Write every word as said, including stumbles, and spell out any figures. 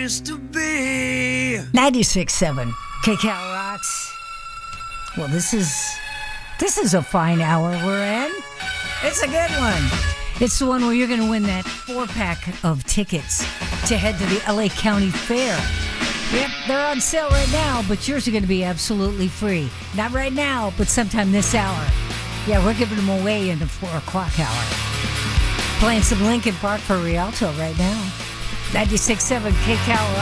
used to be. ninety-six point seven K-Cal Rocks. Well, this is this is a fine hour we're in. It's a good one. It's the one where you're going to win that four-pack of tickets to head to the L A County Fair. Yep, they're on sale right now, but yours are going to be absolutely free. Not right now, but sometime this hour. Yeah, we're giving them away in the four o'clock hour. Playing some Linkin Park for Rialto right now. ninety-six point seven K-Cal